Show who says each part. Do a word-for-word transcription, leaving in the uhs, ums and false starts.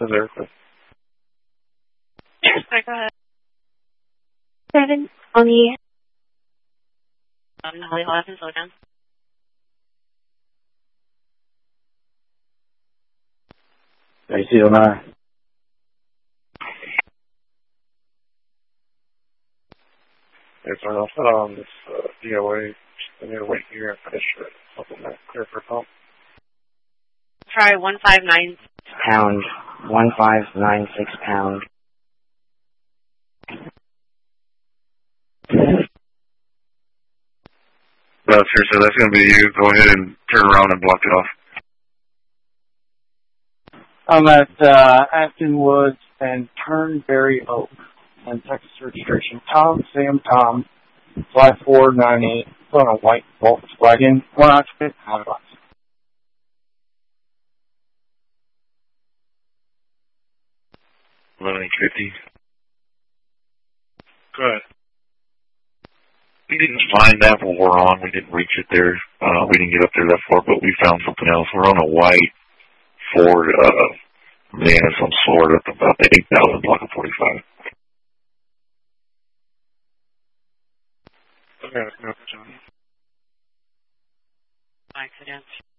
Speaker 1: Erica.
Speaker 2: Sorry, go ahead.
Speaker 3: Seven on the
Speaker 2: Um, Holly, hold up and slow down.
Speaker 1: A C oh nine. Yes, sir. I'll put on this uh, D O A. I need to wait here and finish it. Something that clear for pump.
Speaker 2: Try one five nine.
Speaker 4: Pound. One five nine six pound.
Speaker 1: No, sir, so that's going to be you. Go ahead and turn around and block it off.
Speaker 5: I'm at uh, Acton Woods and Turnberry Oak on Texas registration. Tom, Sam, Tom, five four nine eight, on a white Volkswagen, one occupant, Hotbox.
Speaker 1: eleven fifty. Go ahead.
Speaker 6: We didn't find that while we're on. We didn't reach it there. Uh, we didn't get up there that far, but we found something else. We're on a white Ford uh, van of some sort up about the eight thousand block of forty-five.
Speaker 1: Okay, no, Johnny.
Speaker 2: Accident.